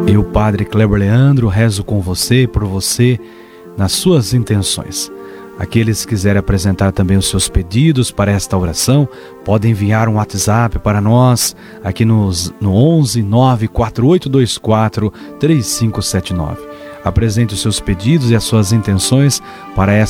Eu, Padre Kleber Leandro, rezo com você e por você nas suas intenções. Aqueles que quiserem apresentar também os seus pedidos para esta oração, podem enviar um WhatsApp para nós aqui no 11 94824 3579. Apresente os seus pedidos e as suas intenções para esta